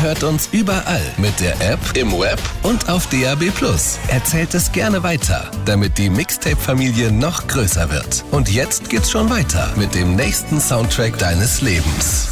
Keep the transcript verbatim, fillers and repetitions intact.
Ihr hört uns überall mit der App, im Web und auf D A B plus. Erzählt es gerne weiter, damit die Mixtape-Familie noch größer wird. Und jetzt geht's schon weiter mit dem nächsten Soundtrack deines Lebens.